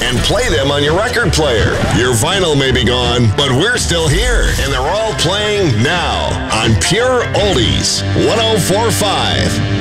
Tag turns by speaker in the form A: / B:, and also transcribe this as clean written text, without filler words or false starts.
A: and play them on your record player. Your vinyl may be gone, but we're still here, and they're all playing now on Pure Oldies 104.5.